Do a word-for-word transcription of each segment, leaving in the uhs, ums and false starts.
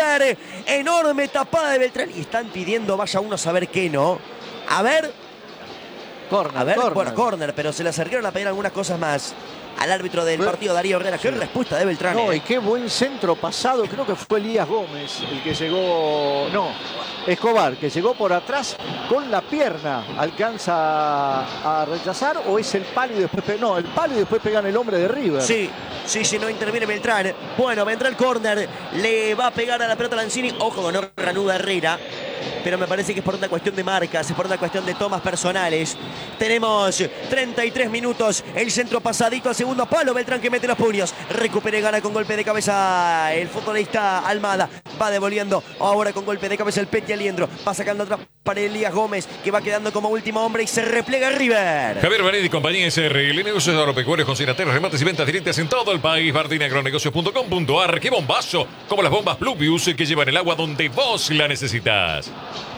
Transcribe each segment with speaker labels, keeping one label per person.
Speaker 1: River. Enorme tapada de Beltrán. Y están pidiendo, vaya uno a saber qué, ¿no? A ver.
Speaker 2: Corner,
Speaker 1: a ver,
Speaker 2: corner.
Speaker 1: Bueno, corner, pero se le acercaron a pedir algunas cosas más al árbitro del partido, Darío Herrera. Qué sí. respuesta de Beltrán.
Speaker 2: No,
Speaker 1: eh.
Speaker 2: y qué buen centro pasado. Creo que fue Elías Gómez el que llegó. No, Escobar, que llegó por atrás con la pierna. ¿Alcanza a rechazar o es el palo y después pega? No, el palo y después pegan el hombre de River.
Speaker 1: Sí, sí, sí, no interviene Beltrán. Bueno, vendrá el córner. Le va a pegar a la pelota Lanzini. Ojo, con no reanuda Herrera. Pero me parece que es por una cuestión de marcas, es por una cuestión de tomas personales. Tenemos treinta y tres minutos. El centro pasadito al segundo palo. Beltrán que mete los puños. Recupera y gana con golpe de cabeza el futbolista Almada. Va devolviendo ahora con golpe de cabeza el Peti Aliendro. Va sacando atrás para Elías Gómez, que va quedando como último hombre y se replega River.
Speaker 3: Javier Benetti y compañía S R L. Negocios agropecuarios con cinateros, remates y ventas directas en todo el país. Martín Agronegocios punto com punto ar. ¡Qué bombazo! Como las bombas Bluebius que llevan el agua donde vos la necesitas.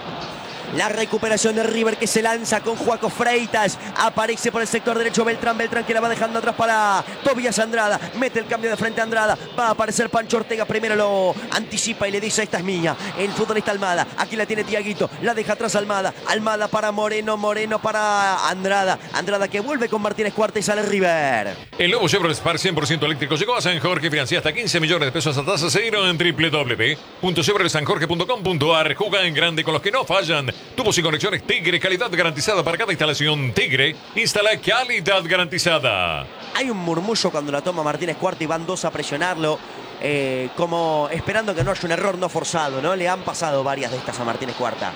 Speaker 1: La recuperación de River que se lanza con Joaco Freitas. Aparece por el sector derecho Beltrán. Beltrán que la va dejando atrás para Tobías Andrada. Mete el cambio de frente a Andrada. Va a aparecer Pancho Ortega. Primero lo anticipa y le dice: esta es mía. El futbolista Almada. Aquí la tiene Tiaguito. La deja atrás Almada. Almada para Moreno. Moreno para Andrada. Andrada que vuelve con Martínez Cuarta y sale River.
Speaker 3: El nuevo Chevrolet Spark cien por ciento eléctrico llegó a San Jorge. Financia hasta quince millones de pesos a tasa cero en doble u doble u doble u punto chevrolet san jorge punto com punto ar. Juega en grande con los que no fallan. Tubos y conexiones Tigre, calidad garantizada para cada instalación. Tigre, instala calidad garantizada.
Speaker 1: Hay un murmullo cuando la toma Martínez Cuarta y van dos a presionarlo, eh, como esperando que no haya un error no forzado, ¿no? Le han pasado varias de estas a Martínez Cuarta.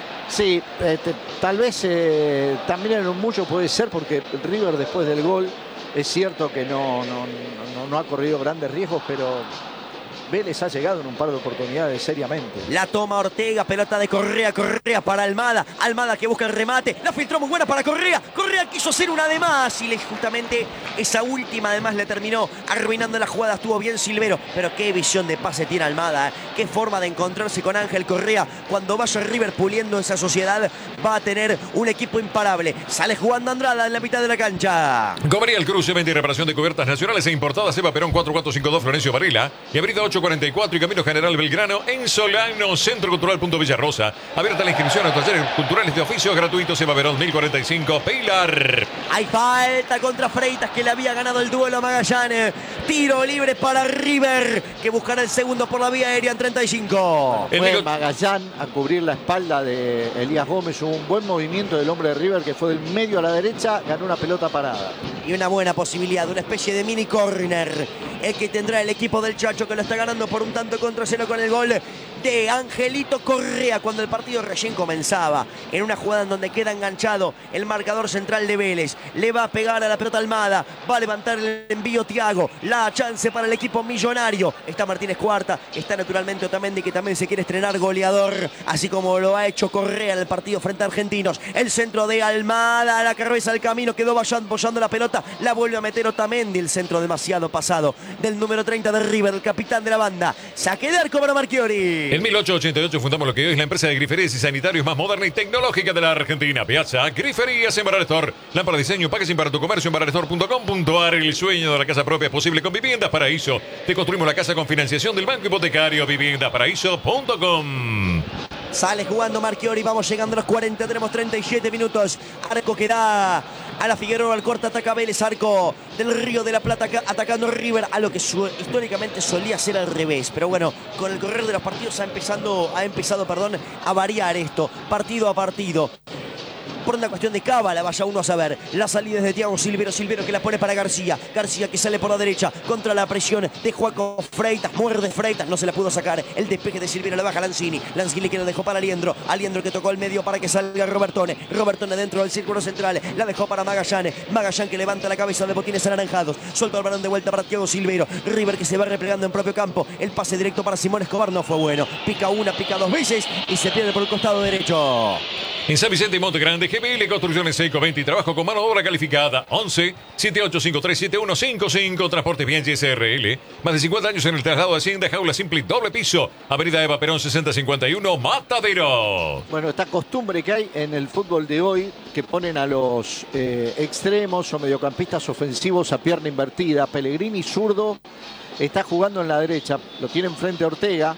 Speaker 2: Sí, eh, te, tal vez eh, también en un mucho puede ser porque River después del gol es cierto que no, no, no, no ha corrido grandes riesgos, pero Vélez ha llegado en un par de oportunidades seriamente.
Speaker 1: La toma Ortega, pelota de Correa, Correa para Almada. Almada que busca el remate, la filtró muy buena para Correa. Correa quiso hacer una de más y le, justamente esa última además le terminó arruinando la jugada. Estuvo bien Silvero, pero qué visión de pase tiene Almada, ¿eh? Qué forma de encontrarse con Ángel Correa. Cuando vaya River puliendo esa sociedad, va a tener un equipo imparable. Sale jugando Andrada en la mitad de la cancha.
Speaker 3: Comería el Cruce, venta y reparación de cubiertas nacionales e importadas. Eva Perón cuatro cuatro cinco dos, Florencio Varela. Y avenida ocho cuarenta y cuatro y Camino General Belgrano en Solano, Centro Cultural Punto Villarrosa. Abierta la inscripción a talleres culturales de oficios gratuitos. Eva Perón mil cuarenta y cinco, Pilar.
Speaker 1: Hay falta contra Freitas, que le había ganado el duelo a Magallanes. Tiro libre para River, que buscará el segundo por la vía aérea en treinta y cinco.
Speaker 2: Fue Miguel Magallán a cubrir la espalda de Elías Gómez. Hubo un buen movimiento del hombre de River que fue del medio a la derecha, ganó una pelota parada.
Speaker 1: Y una buena posibilidad, una especie de mini corner, el que tendrá el equipo del Chacho, que lo está ganando por un tanto contra cero con el gol de Angelito Correa cuando el partido recién comenzaba, en una jugada en donde queda enganchado el marcador central de Vélez. Le va a pegar a la pelota Almada, va a levantar el envío Thiago, la chance para el equipo millonario. Está Martínez Cuarta, está naturalmente Otamendi, que también se quiere estrenar goleador, así como lo ha hecho Correa en el partido frente a Argentinos. El centro de Almada, la cabeza al camino, quedó apoyando la pelota, la vuelve a meter Otamendi, el centro demasiado pasado del número treinta de River, el capitán de la banda. Saque de arco para Marchiori.
Speaker 3: En mil ochocientos ochenta y ocho fundamos lo que hoy es la empresa de griferías y sanitarios más moderna y tecnológica de la Argentina. Piazza Griferías en Barral Store. Lámpara de diseño, packaging para tu comercio en barral store punto com punto ar. El sueño de la casa propia es posible con Viviendas Paraíso. Te construimos la casa con financiación del Banco Hipotecario. viviendas paraíso punto com.
Speaker 1: Sale jugando Marchiori, vamos llegando a los cuarenta, tenemos treinta y siete minutos. Arco que da a la Figueroa, al corte ataca Vélez, arco del Río de la Plata atacando River, a lo que su, históricamente solía ser al revés. Pero bueno, con el correr de los partidos ha, empezando, ha empezado perdón, a variar esto, partido a partido. Por una cuestión de cábala, vaya uno a saber. La salida es de Thiago Silvero, Silvero que la pone para García. García que sale por la derecha contra la presión de Joaco Freitas. Muerde Freitas, no se la pudo sacar. El despeje de Silvero, la baja Lanzini. Lanzini que la dejó para Aliendro. Aliendro que tocó el medio para que salga Robertone. Robertone dentro del círculo central. La dejó para Magallanes. Magallanes que levanta la cabeza de botines anaranjados. Suelta el balón de vuelta para Thiago Silvero. River que se va replegando en propio campo. El pase directo para Simón Escobar no fue bueno. Pica una, pica dos veces y se pierde por el costado derecho.
Speaker 3: En San Vicente y Monte Grande, G B L Construcciones Seco veinte y trabajo con mano de obra calificada. once, siete ocho cinco tres, siete uno cinco cinco. Transporte Bien S R L. Más de cincuenta años en el traslado de Hacienda, jaula simple y doble piso. Avenida Eva Perón sesenta cincuenta y uno, Matadero.
Speaker 2: Bueno, esta costumbre que hay en el fútbol de hoy, que ponen a los eh, extremos o mediocampistas ofensivos a pierna invertida. Pellegrini zurdo está jugando en la derecha, lo tiene enfrente Ortega.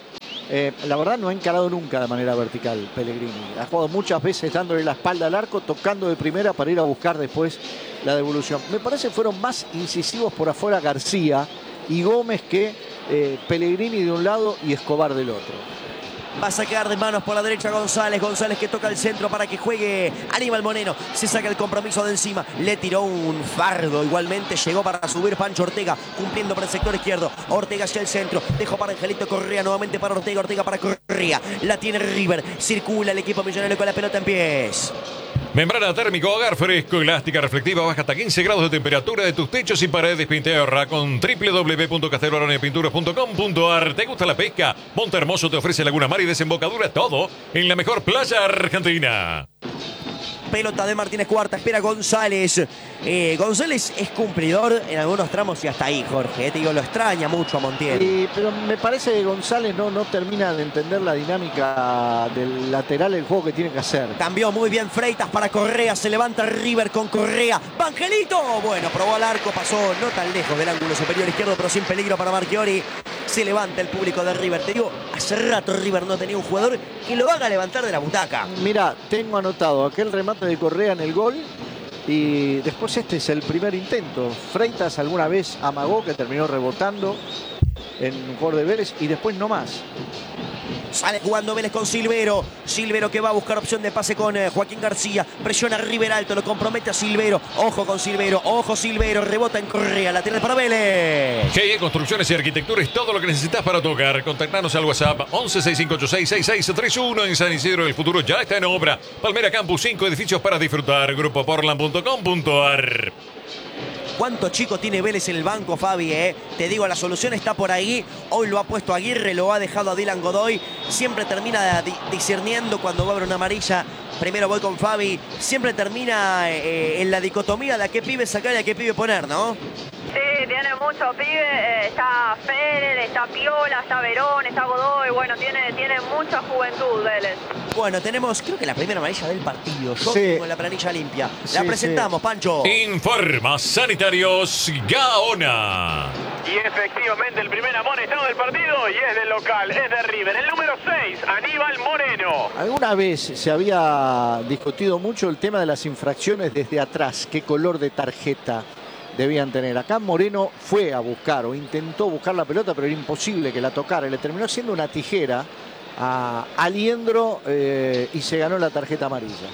Speaker 2: Eh, la verdad no ha encarado nunca de manera vertical Pellegrini. Ha jugado muchas veces dándole la espalda al arco, tocando de primera para ir a buscar después la devolución. Me parece que fueron más incisivos por afuera García y Gómez que eh, Pellegrini de un lado y Escobar del otro.
Speaker 1: Va a sacar de manos por la derecha González. González que toca el centro para que juegue Aníbal Moreno. Se saca el compromiso de encima. Le tiró un fardo. Igualmente llegó para subir Pancho Ortega, cumpliendo por el sector izquierdo. Ortega hacia el centro. Dejó para Angelito Correa. Nuevamente para Ortega. Ortega para Correa. La tiene River. Circula el equipo millonario con la pelota en pies.
Speaker 3: Membrana térmico, hogar fresco, elástica, reflectiva, baja hasta quince grados de temperatura de tus techos y paredes. Pintearra con doble u doble u doble u punto castelo aronia pinturas punto com punto a r. ¿Te gusta la pesca? Monte Hermoso te ofrece Laguna Mar y desembocadura, todo en la mejor playa argentina.
Speaker 1: Pelota de Martínez Cuarta, espera González. Eh, González es cumplidor en algunos tramos y hasta ahí, Jorge. Te digo, lo extraña mucho a Montiel.
Speaker 2: Y, pero me parece que González no, no termina de entender la dinámica del lateral, el juego que tiene que hacer.
Speaker 1: Cambió muy bien Freitas para Correa. Se levanta River con Correa. ¡Vangelito! Bueno, probó al arco, pasó no tan lejos del ángulo superior izquierdo, pero sin peligro para Marchiori. Se levanta el público de River. Te digo, hace rato River no tenía un jugador que lo haga levantar de la butaca.
Speaker 2: Mira, tengo anotado aquel remate de Correa en el gol y después este es el primer intento. Freitas alguna vez amagó, que terminó rebotando en un jugador de Vélez y después no más.
Speaker 1: Sale jugando Vélez con Silvero. Silvero que va a buscar opción de pase con eh, Joaquín García. Presiona a River alto, lo compromete a Silvero. Ojo con Silvero, ojo Silvero. Rebota en Correa, lateral para Vélez.
Speaker 3: G E Construcciones y Arquitectura es todo lo que necesitas para tu hogar. Contactanos al WhatsApp once seis cinco ocho seis seis seis tres uno. En San Isidro del Futuro ya está en obra. Palmera Campus, cinco edificios para disfrutar. grupo portland punto com punto a r.
Speaker 1: ¿Cuánto chico tiene Vélez en el banco, Fabi? Eh? Te digo, la solución está por ahí. Hoy lo ha puesto Aguirre, lo ha dejado a Dylan Godoy. Siempre termina di discerniendo cuando va a haber una amarilla. Primero voy con Fabi. Siempre termina eh, en la dicotomía de a qué pibe sacar y a qué pibe poner, ¿no?
Speaker 4: Sí, tiene muchos pibes. Eh, está Federer, está Piola, está Verón, está Godoy. Bueno, tiene, tiene mucha juventud Vélez.
Speaker 1: Bueno, tenemos creo que la primera amarilla del partido. Yo
Speaker 2: Sí.
Speaker 1: tengo la planilla limpia. La
Speaker 2: Sí,
Speaker 1: presentamos,
Speaker 2: sí.
Speaker 1: Pancho.
Speaker 3: Informa Sanitarios Gaona.
Speaker 5: Y efectivamente el primer amonestado del partido y es del local, es de River. El número seis, Aníbal Moreno.
Speaker 2: Alguna vez se había discutido mucho el tema de las infracciones desde atrás, qué color de tarjeta debían tener. Acá Moreno fue a buscar o intentó buscar la pelota, pero era imposible que la tocara. Y le terminó haciendo una tijera a Aliendro eh, y se ganó la tarjeta amarilla.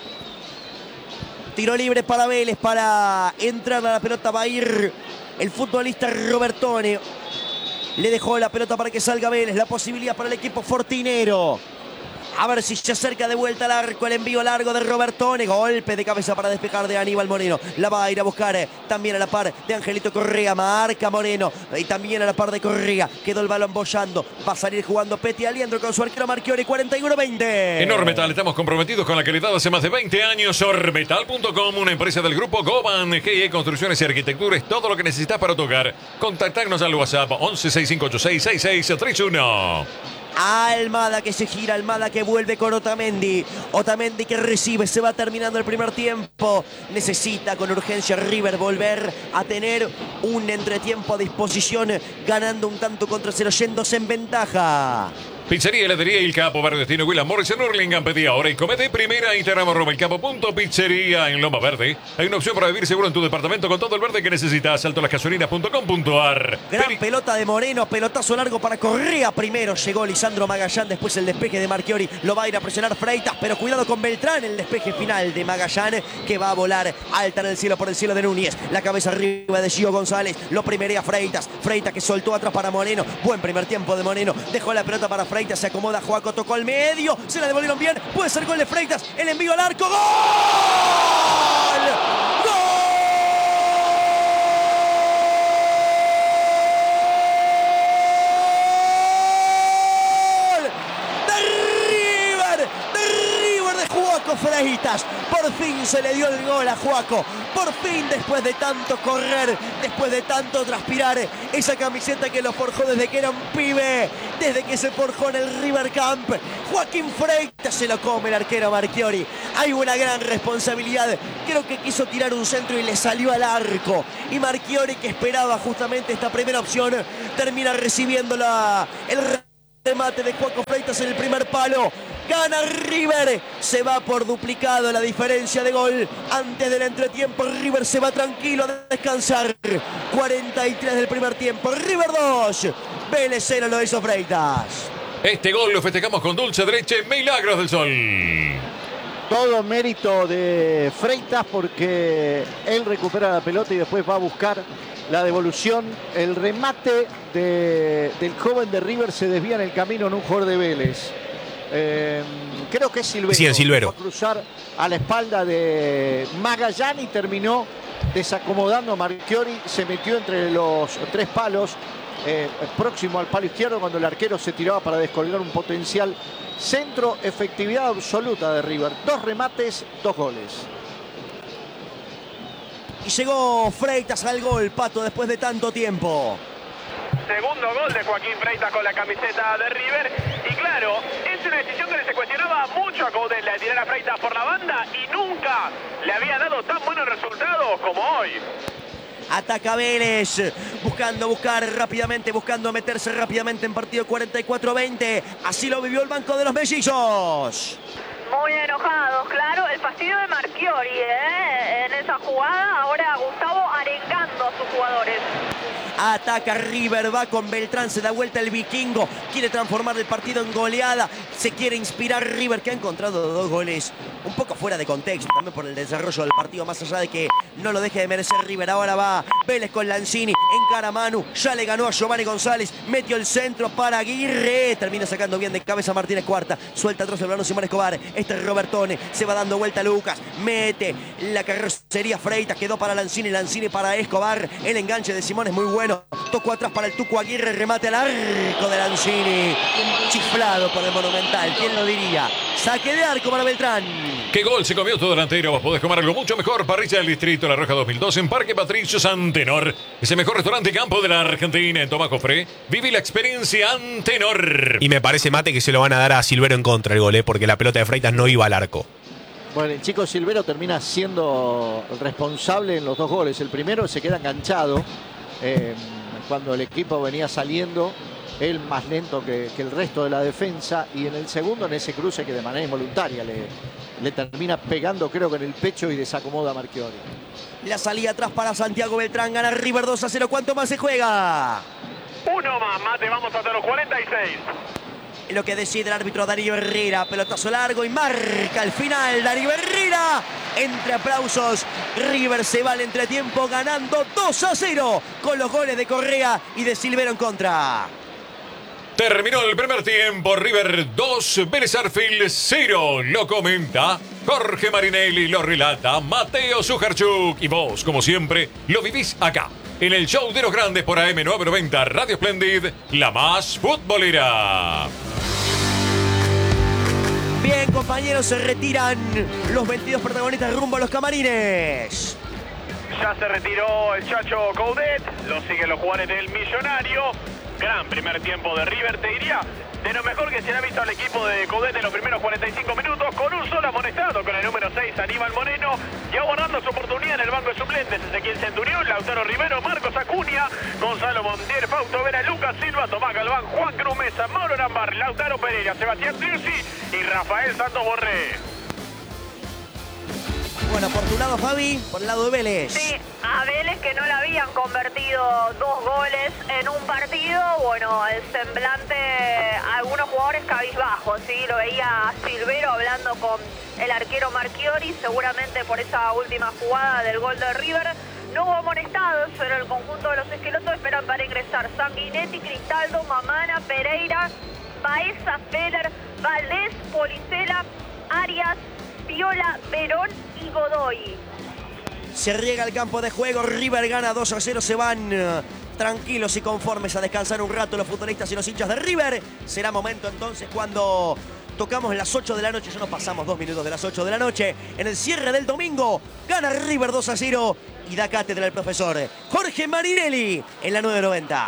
Speaker 1: Tiro libre para Vélez, para entrar a la pelota va a ir el futbolista Robertone. Le dejó la pelota para que salga Vélez, la posibilidad para el equipo fortinero. A ver si se acerca de vuelta al arco, el envío largo de Robertone. Golpe de cabeza para despejar de Aníbal Moreno. La va a ir a buscar eh, también a la par de Angelito Correa. Marca Moreno. Y también a la par de Correa. Quedó el balón bollando. Va a salir jugando Peti Aliendro con su arquero Marchiori. cuarenta y uno veinte.
Speaker 3: En Ormetal estamos comprometidos con la calidad hace más de veinte años. Ormetal punto com, una empresa del grupo Goban. G E Construcciones y Arquitectura es todo lo que necesitas para tu hogar. Contactarnos al WhatsApp once seis cinco ocho seis seis seis tres uno.
Speaker 1: Almada que se gira, Almada que vuelve con Otamendi. Otamendi que recibe, se va terminando el primer tiempo. Necesita con urgencia River volver a tener un entretiempo a disposición, ganando un tanto contra cero, yéndose en ventaja.
Speaker 3: Pizzería, heladería Il Capo, Barrio Destino, William Morris en Hurlingham. Pedí ahora y come de primera. Instagram arroba el capo punto pizzería en Loma Verde. Hay una opción para vivir seguro en tu departamento con todo el verde que necesitas. Salto las gasolinas punto com punto a r.
Speaker 1: Gran
Speaker 3: Peri-
Speaker 1: pelota de Moreno, pelotazo largo para Correa. Primero llegó Lisandro Magallán, después el despeje de Marchiori. Lo va a ir a presionar Freitas, pero cuidado con Beltrán. El despeje final de Magallán que va a volar alta en el cielo por el cielo de Núñez. La cabeza arriba de Gio González. Lo primerea Freitas. Freitas que soltó atrás para Moreno. Buen primer tiempo de Moreno. Dejó la pelota para Freitas. Se acomoda Juaco, tocó al medio. Se la devolvieron bien. Puede ser gol de Freitas. El envío al arco. ¡Gol! Juaco Freitas, por fin se le dio el gol a Juaco, por fin después de tanto correr, después de tanto transpirar, esa camiseta que lo forjó desde que era un pibe, desde que se forjó en el River Camp, Joaquín Freitas se lo come el arquero Marchiori. Hay una gran responsabilidad, creo que quiso tirar un centro y le salió al arco, y Marchiori, que esperaba justamente esta primera opción, termina recibiendo la, el remate de Juaco Freitas en el primer palo. Gana River, se va por duplicado la diferencia de gol. Antes del entretiempo, River se va tranquilo a descansar. cuarenta y tres del primer tiempo, River dos, Vélez cero, lo hizo Freitas.
Speaker 3: Este gol lo festejamos con dulce derecha en Milagros del Sol.
Speaker 2: Todo mérito de Freitas porque él recupera la pelota y después va a buscar la devolución. El remate de, del joven de River se desvía en el camino en un jugador de Vélez. Eh, creo que es Silvero.
Speaker 6: Sí, el Silvero.
Speaker 2: Va a cruzar a la espalda de Magallán y terminó desacomodando a Marchiori. Se metió entre los tres palos, eh, próximo al palo izquierdo, cuando el arquero se tiraba para descolgar un potencial centro. Efectividad absoluta de River. Dos remates, dos goles.
Speaker 1: Y llegó Freitas al gol, Pato, después de tanto tiempo.
Speaker 5: Segundo gol de Joaquín Freitas con la camiseta de River. Y claro, es una decisión que se cuestionaba mucho a Coudet, la de tirar a Freitas por la banda, y nunca le había dado tan buenos resultados como hoy.
Speaker 1: Ataca Vélez, buscando buscar rápidamente, buscando meterse rápidamente en partido. Cuarenta y cuatro a veinte. Así lo vivió el banco de los mellizos.
Speaker 4: Muy enojados, claro. El fastidio de Marchiori, ¿eh? En esa jugada. Ahora Gustavo arengando a sus jugadores.
Speaker 1: Ataca River, va con Beltrán, se da vuelta el vikingo, quiere transformar el partido en goleada, se quiere inspirar River, que ha encontrado dos goles un poco fuera de contexto, también por el desarrollo del partido, más allá de que no lo deje de merecer River. Ahora va Vélez con Lanzini, encara a Manu, ya le ganó a Giovanni González, metió el centro para Aguirre, termina sacando bien de cabeza Martínez Cuarta, suelta atrás el plano Simón Escobar, este es Robertone, se va dando vuelta Lucas, mete la carrocería Freitas, quedó para Lanzini, Lanzini para Escobar, el enganche de Simón es muy bueno. Tocó atrás para el Tuco Aguirre, remate al arco de Lanzini. Chiflado por el Monumental, ¿quién lo diría? Saque de arco para Beltrán.
Speaker 3: ¿Qué gol se comió tu delantero? Vos podés comer algo mucho mejor. Parrilla del Distrito La Roja dos mil dos en Parque Patricio Antenor. Es el mejor restaurante campo de la Argentina. En Tomás Jofré, viví la experiencia Antenor.
Speaker 6: Y me parece, Mate, que se lo van a dar a Silvero en contra el gol, ¿eh? Porque la pelota de Freitas no iba al arco.
Speaker 2: Bueno, el chico Silvero termina siendo responsable en los dos goles. El primero se queda enganchado. Eh, cuando el equipo venía saliendo, él más lento que, que el resto de la defensa, y en el segundo, en ese cruce que de manera involuntaria le, le termina pegando, creo que en el pecho, y desacomoda a Marchiori.
Speaker 1: La salida atrás para Santiago Beltrán, gana River dos a cero. ¿Cuánto más se juega?
Speaker 5: Uno más, Mate, vamos hasta los cuarenta y seis.
Speaker 1: Lo que decide el árbitro Darío Herrera, pelotazo largo y marca el final. Darío Herrera, entre aplausos, River se va al entretiempo ganando dos a cero con los goles de Correa y de Silvero en contra.
Speaker 3: Terminó el primer tiempo, River dos, Vélez Sarsfield cero. Lo comenta Jorge Marinelli, lo relata Mateo Sujarchuk. Y vos, como siempre, lo vivís acá, en el show de los grandes por A M novecientos noventa, Radio Splendid, la más futbolera.
Speaker 1: Bien, compañeros, se retiran los veintidós protagonistas rumbo a los camarines.
Speaker 5: Ya se retiró el Chacho Coudet, lo siguen los jugadores del Millonario. Gran primer tiempo de River, te diría, de lo mejor que se le ha visto al equipo de Coudet en los primeros cuarenta y cinco minutos, con un solo amonestado, con el número seis, Aníbal Moreno, y aguardando su oportunidad en el banco de suplentes, Ezequiel Centurión, Lautaro Rivero, Marcos Acuña, Gonzalo Montiel, Fausto Vera, Lucas Silva, Tomás Galván, Juan Cruz Mesa, Mauro Lambar, Lautaro Pereira, Sebastián Triusi y Rafael Santos Borré.
Speaker 1: Bueno, afortunado Fabi, por el lado de Vélez.
Speaker 4: Sí, a Vélez, que no le habían convertido dos goles en un partido. Bueno, el semblante, algunos jugadores cabizbajos, ¿sí? Lo veía Silvero hablando con el arquero Marchiori, seguramente por esa última jugada del gol de River. No hubo amonestados, pero el conjunto de los esquelotos esperan para ingresar Sanguinetti, Cristaldo, Mamana, Pereira, Baeza, Feller, Valdés, Policela, Arias, Viola, Verón y Godoy.
Speaker 1: Se riega el campo de juego, River gana dos a cero, se van uh, tranquilos y conformes a descansar un rato los futbolistas y los hinchas de River. Será momento entonces cuando tocamos las ocho de la noche, ya nos pasamos dos minutos de las ocho de la noche, en el cierre del domingo, gana River dos a cero y da cátedra el profesor Jorge Marinelli en la nueve noventa.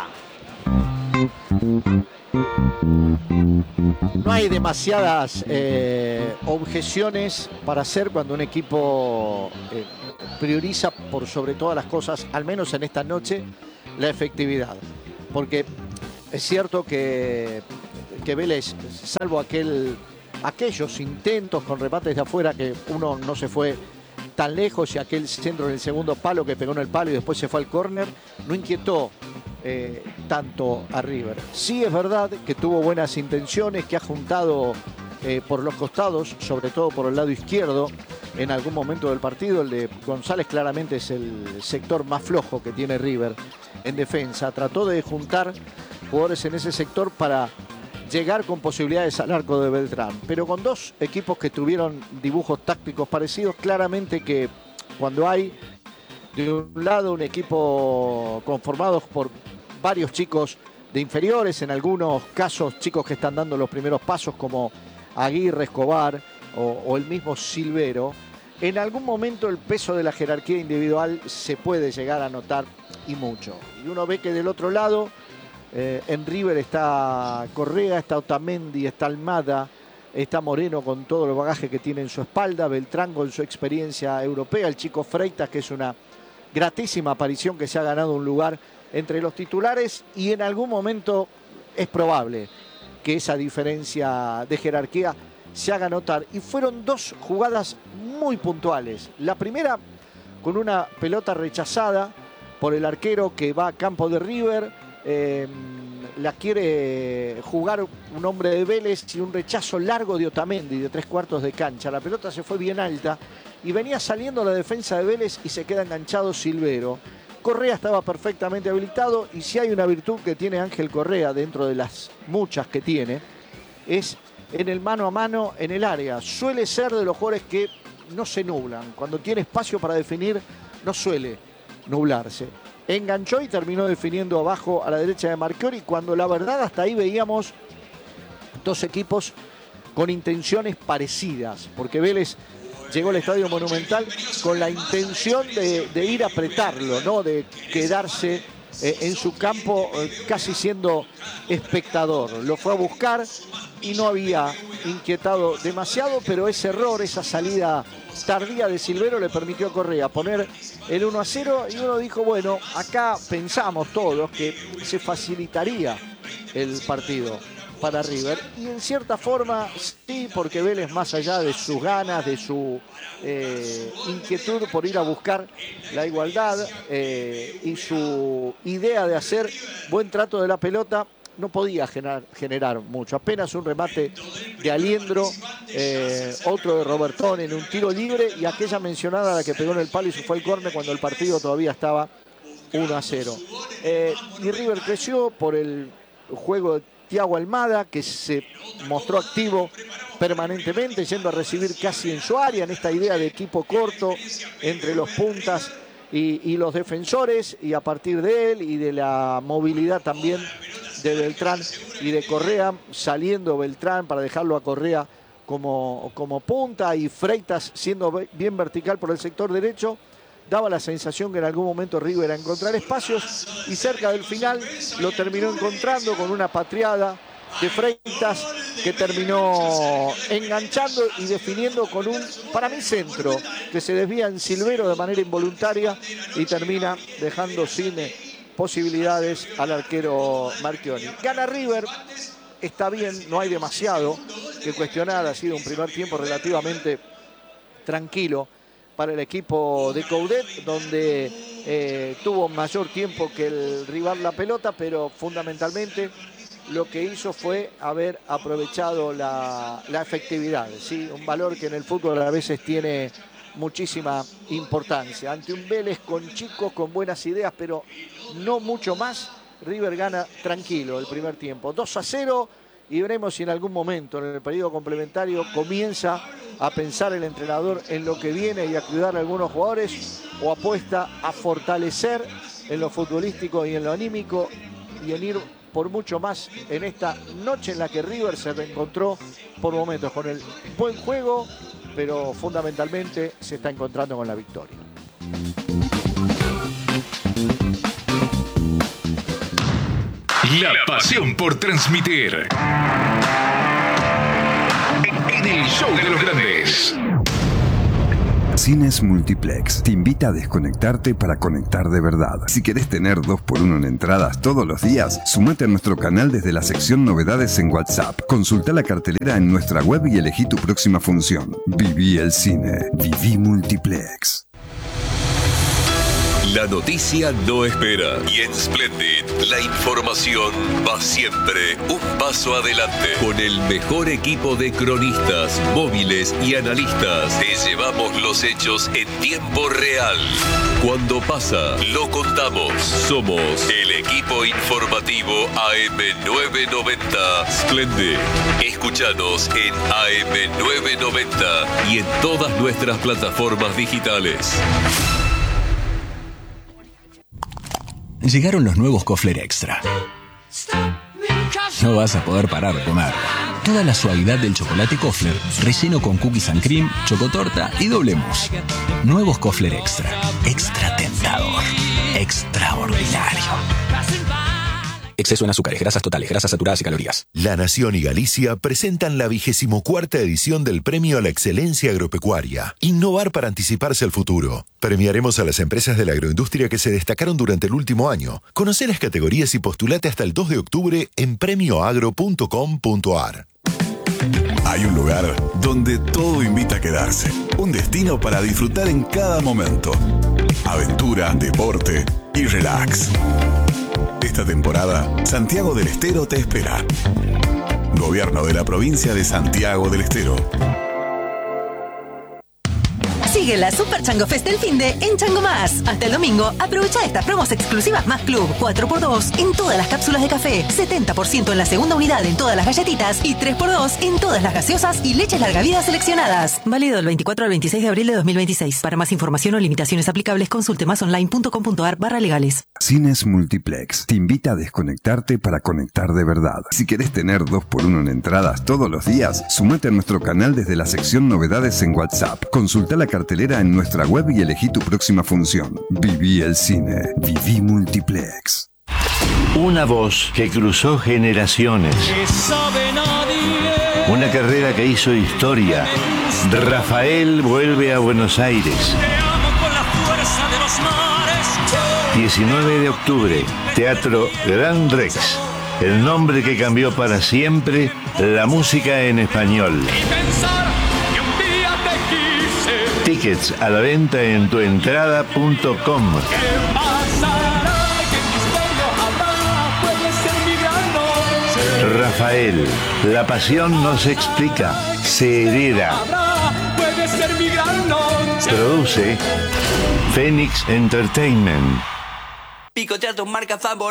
Speaker 2: No hay demasiadas eh, objeciones para hacer cuando un equipo eh, prioriza por sobre todas las cosas, al menos en esta noche, la efectividad. Porque es cierto que, que Vélez, salvo aquel, aquellos intentos con remates de afuera que uno no se fue tan lejos y aquel centro en el segundo palo que pegó en el palo y después se fue al córner, no inquietó eh, tanto a River. Sí es verdad que tuvo buenas intenciones, que ha juntado eh, por los costados, sobre todo por el lado izquierdo, en algún momento del partido. El de González claramente es el sector más flojo que tiene River en defensa. Trató de juntar jugadores en ese sector para llegar con posibilidades al arco de Beltrán, pero con dos equipos que tuvieron dibujos tácticos parecidos. Claramente que cuando hay de un lado un equipo conformado por varios chicos de inferiores, en algunos casos chicos que están dando los primeros pasos como Aguirre, Escobar o, o el mismo Silvero, en algún momento el peso de la jerarquía individual se puede llegar a notar, y mucho. Y uno ve que del otro lado Eh, en River está Correa, está Otamendi, está Almada, está Moreno con todo el bagaje que tiene en su espalda, Beltrán con su experiencia europea, el chico Freitas, que es una gratísima aparición, que se ha ganado un lugar entre los titulares, y en algún momento es probable que esa diferencia de jerarquía se haga notar. Y fueron dos jugadas muy puntuales. La primera con una pelota rechazada por el arquero que va a campo de River. Eh, la quiere jugar un hombre de Vélez y un rechazo largo de Otamendi de tres cuartos de cancha. La pelota se fue bien alta y venía saliendo la defensa de Vélez y se queda enganchado Silvero. Correa estaba perfectamente habilitado, y si hay una virtud que tiene Ángel Correa dentro de las muchas que tiene, es en el mano a mano en el área. Suele ser de los jugadores que no se nublan. Cuando tiene espacio para definir no suele nublarse. Enganchó y terminó definiendo abajo a la derecha de Marchiori, cuando la verdad hasta ahí veíamos dos equipos con intenciones parecidas, porque Vélez llegó al Estadio Monumental con la intención de, de ir a apretarlo, ¿no? De quedarse eh, en su campo eh, casi siendo espectador. Lo fue a buscar y no había inquietado demasiado, pero ese error, esa salida tardía de Silvero le permitió a Correa poner el uno a cero, y uno dijo, bueno, acá pensamos todos que se facilitaría el partido para River, y en cierta forma sí, porque Vélez, más allá de sus ganas, de su eh, inquietud por ir a buscar la igualdad eh, y su idea de hacer buen trato de la pelota, no podía generar, generar mucho. Apenas un remate de Aliendro, eh, otro de Robertón en un tiro libre, y aquella mencionada, la que pegó en el palo y se fue al córner cuando el partido todavía estaba uno a cero. Eh, y River creció por el juego de Thiago Almada, que se mostró activo permanentemente, yendo a recibir casi en su área, en esta idea de equipo corto entre los puntas y, y los defensores, y a partir de él y de la movilidad también de Beltrán y de Correa, saliendo Beltrán para dejarlo a Correa como, como punta, y Freitas siendo bien vertical por el sector derecho, daba la sensación que en algún momento River iba a encontrar espacios, y cerca del final lo terminó encontrando con una patriada de Freitas que terminó enganchando y definiendo con un, para mí, centro que se desvía en Silvero de manera involuntaria y termina dejando sin posibilidades al arquero Marchiori. Gana River, está bien, no hay demasiado que cuestionar, ha sido un primer tiempo relativamente tranquilo para el equipo de Coudet, donde eh, tuvo mayor tiempo que el rival la pelota, pero fundamentalmente lo que hizo fue haber aprovechado la, la efectividad, ¿sí? Un valor que en el fútbol a veces tiene muchísima importancia. Ante un Vélez con chicos, con buenas ideas, pero no mucho más, River gana tranquilo el primer tiempo, dos a cero, y veremos si en algún momento en el periodo complementario comienza a pensar el entrenador en lo que viene y a cuidar a algunos jugadores, o apuesta a fortalecer en lo futbolístico y en lo anímico y en ir por mucho más en esta noche en la que River se reencontró por momentos con el buen juego, pero fundamentalmente se está encontrando con la victoria.
Speaker 7: La pasión por transmitir. En el show de los grandes.
Speaker 8: Cines Multiplex te invita a desconectarte para conectar de verdad. Si querés tener dos por uno en entradas todos los días, sumate a nuestro canal desde la sección Novedades en WhatsApp. Consulta la cartelera en nuestra web y elegí tu próxima función. Viví el cine. Viví Multiplex.
Speaker 7: La noticia no espera y en Splendid la información va siempre un paso adelante. Con el mejor equipo de cronistas, móviles y analistas te llevamos los hechos en tiempo real. Cuando pasa, lo contamos. Somos el equipo informativo A M novecientos noventa Splendid. Escúchanos en A M novecientos noventa y en todas nuestras plataformas digitales.
Speaker 9: Llegaron los nuevos Kofler Extra. No vas a poder parar de comer. Toda la suavidad del chocolate Kofler, relleno con cookies and cream, chocotorta y doble mousse. Nuevos Kofler Extra. Extra tentador. Extraordinario. Exceso en azúcares, grasas totales, grasas saturadas y calorías.
Speaker 10: La Nación y Galicia presentan la vigésimo cuarta edición del Premio a la Excelencia Agropecuaria. Innovar para anticiparse al futuro. Premiaremos a las empresas de la agroindustria que se destacaron durante el último año. Conoce las categorías y postulate hasta el dos de octubre en premio agro punto com punto a r.
Speaker 11: Hay un lugar donde todo invita a quedarse. Un destino para disfrutar en cada momento. Aventura, deporte y relax. Esta temporada, Santiago del Estero te espera. Gobierno de la provincia de Santiago del Estero.
Speaker 12: Sigue la Super Chango Fest del finde en Chango Más. Hasta el domingo, aprovecha estas promos exclusivas más Club. cuatro por dos en todas las cápsulas de café, setenta por ciento en la segunda unidad en todas las galletitas y tres por dos en todas las gaseosas y leches larga vida seleccionadas. Válido del veinticuatro al veintiséis de abril de dos mil veintiséis. Para más información o limitaciones aplicables, consulte masonline punto com punto a r barra legales.
Speaker 8: Cines Multiplex te invita a desconectarte para conectar de verdad. Si querés tener dos por uno en entradas todos los días, sumate a nuestro canal desde la sección Novedades en WhatsApp. Consulta la cartelera en nuestra web y elegí tu próxima función. Viví el cine. Viví Multiplex.
Speaker 13: Una voz que cruzó generaciones. Una carrera que hizo historia. Rafael vuelve a Buenos Aires. diecinueve de octubre, Teatro Gran Rex. El nombre que cambió para siempre la música en español. Tickets a la venta en tuentrada punto com. Rafael, la pasión no se explica, se hereda. Produce Phoenix Entertainment.
Speaker 14: Picotea tu marca favorita.